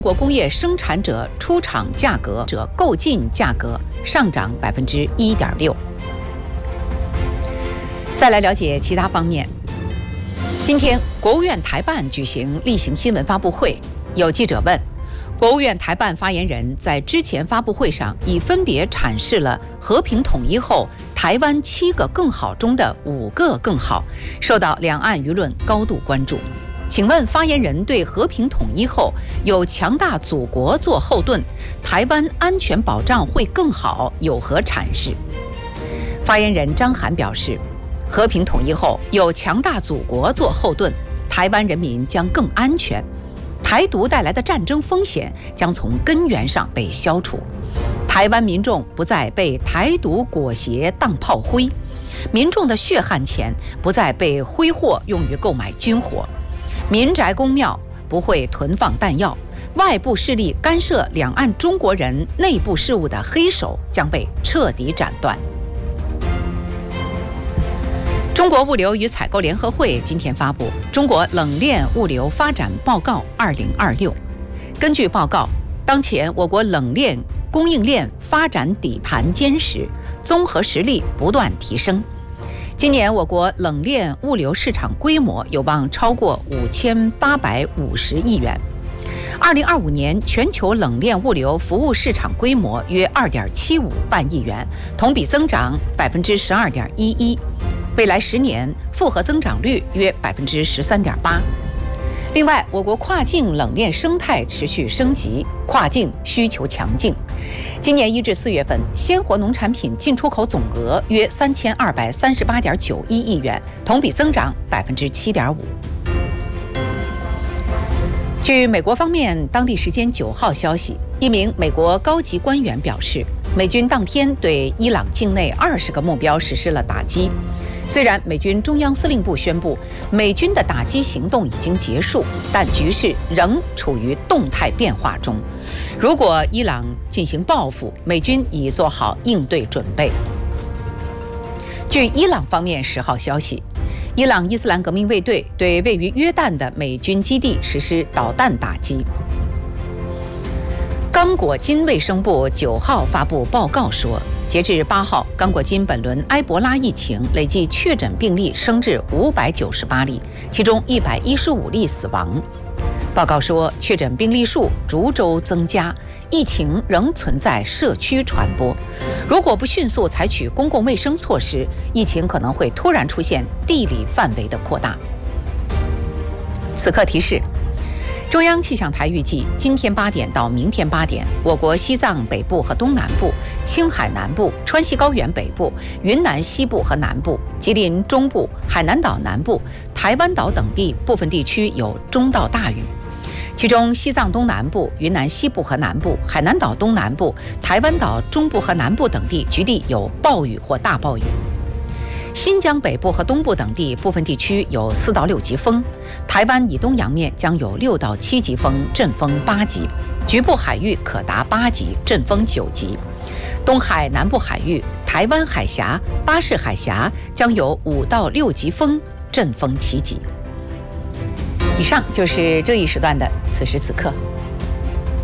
国工业生产者出厂价格者购进价格上涨1.6%。再来了解其他方面。今天，国务院台办举行例行新闻发布会，有记者问，国务院台办发言人在之前发布会上已分别阐释了和平统一后台湾7个更好中的5个更好，受到两岸舆论高度关注。请问发言人对和平统一后有强大祖国做后盾，台湾安全保障会更好有何阐释？发言人张涵表示，和平统一后有强大祖国做后盾，台湾人民将更安全，台独带来的战争风险将从根源上被消除，台湾民众不再被台独裹挟当炮灰，民众的血汗钱不再被挥霍用于购买军火，民宅公庙不会囤放弹药，外部势力干涉两岸中国人内部事务的黑手将被彻底斩断。中国物流与采购联合会今天发布《中国冷链物流发展报告2026》。根据报告，当前我国冷链供应链发展底盘坚实，综合实力不断提升。今年我国冷链物流市场规模有望超过5850亿元。2025年全球冷链物流服务市场规模约2.75万亿元，同比增长12.11%。未来10年复合增长率约13.8%。另外，我国跨境冷链生态持续升级，跨境需求强劲。今年1至4月份，鲜活农产品进出口总额约3238.91亿元，同比增长7.5%。据美国方面当地时间9号消息，一名美国高级官员表示，美军当天对伊朗境内20个目标实施了打击。虽然美军中央司令部宣布美军的打击行动已经结束，但局势仍处于动态变化中。如果伊朗进行报复，美军已做好应对准备。据伊朗方面10号消息，伊朗伊斯兰革命卫队对位于约旦的美军基地实施导弹打击。刚果金卫生部9号发布报告说，截至8号，刚果金本轮埃博拉疫情累计确诊病例升至598例，其中115例死亡。报告说，确诊病例数逐周增加，疫情仍存在社区传播。如果不迅速采取公共卫生措施，疫情可能会突然出现地理范围的扩大。此刻提示，中央气象台预计，今天8点到明天8点，我国西藏北部和东南部、青海南部、川西高原北部、云南西部和南部、吉林中部、海南岛南部、台湾岛等地部分地区有中到大雨。其中，西藏东南部、云南西部和南部、海南岛东南部、台湾岛中部和南部等地局地有暴雨或大暴雨。新疆北部和东部等地部分地区有4到6级风，台湾以东洋面将有6到7级风，阵风8级，局部海域可达8级，阵风9级。东海南部海域、台湾海峡、巴士海峡将有5到6级风，阵风7级。以上就是这一时段的此时此刻。